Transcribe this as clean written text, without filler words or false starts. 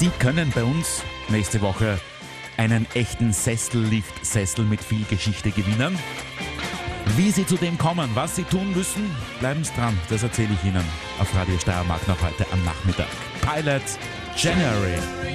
Sie können bei uns nächste Woche einen echten Sessellift-Sessel mit viel Geschichte gewinnen. Wie Sie zu dem kommen, was Sie tun müssen, bleiben Sie dran. Das erzähle ich Ihnen auf Radio Steiermark noch heute am Nachmittag. Pilot January.